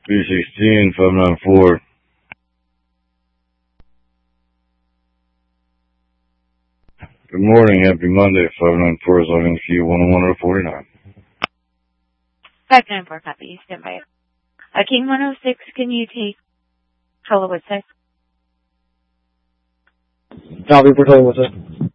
316, 594. Good morning, happy Monday, 594 is logging to you, 101 or 49. 594 copy, stand by. King 106, can you take Tola Woodset? Copy for Tola Woodset.